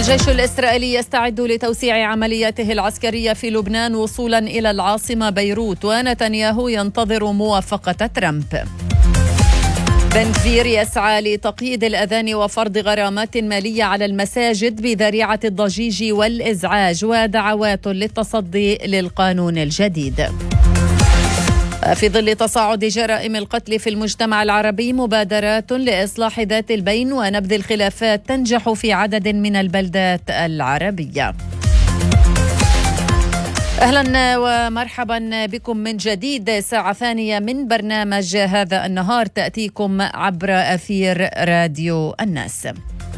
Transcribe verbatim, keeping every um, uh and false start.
الجيش الإسرائيلي يستعد لتوسيع عملياته العسكرية في لبنان وصولا إلى العاصمة بيروت، ونتنياهو ينتظر موافقة ترامب. بن غفير يسعى لتقييد الأذان وفرض غرامات مالية على المساجد بذريعة الضجيج والإزعاج، ودعوات للتصدي للقانون الجديد. في ظل تصاعد جرائم القتل في المجتمع العربي، مبادرات لإصلاح ذات البين ونبذ الخلافات تنجح في عدد من البلدات العربية. أهلا ومرحبا بكم من جديد. ساعة ثانية من برنامج هذا النهار تأتيكم عبر أثير راديو الناس.